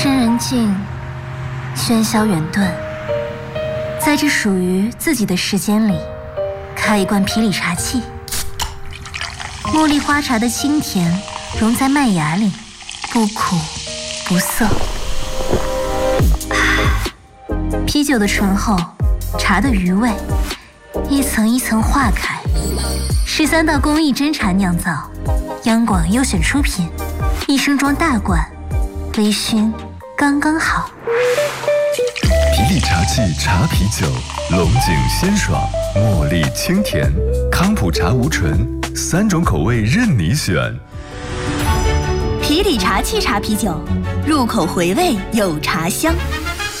夜深人静，喧嚣远遁，在这属于自己的时间里，开一罐皮里茶气。茉莉花茶的清甜融在麦芽里，不苦不涩。啤酒的醇厚，茶的余味，一层一层化开。13道工艺真茶酿造，央广优选出品，一升装大罐，微醺刚刚好。 皮里茶气茶啤酒，龙井鲜爽，茉莉清甜，康普茶无醇，3种口味任你选。 皮里茶气茶啤酒，入口回味有茶香。